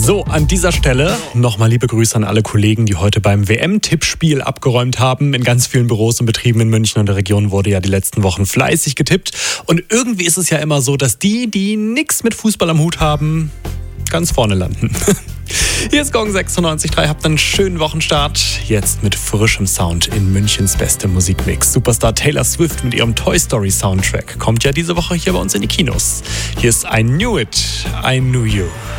So, an dieser Stelle nochmal liebe Grüße an alle Kollegen, die heute beim WM-Tippspiel abgeräumt haben. In ganz vielen Büros und Betrieben in München und der Region wurde ja die letzten Wochen fleißig getippt. Und irgendwie ist es ja immer so, dass die nichts mit Fußball am Hut haben, ganz vorne landen. Hier ist Gong 96.3, habt einen schönen Wochenstart. Jetzt mit frischem Sound in Münchens bestem Musikmix. Superstar Taylor Swift mit ihrem Toy Story Soundtrack kommt ja diese Woche hier bei uns in die Kinos. Hier ist I Knew It, I Knew You.